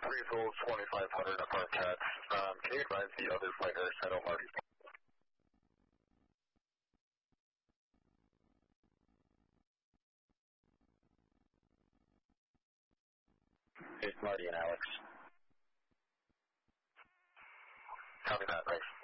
Freeful 2500 up our cats. Can you advise the other flight nurse at Marty? It's Marty and Alex. Copy that, thanks.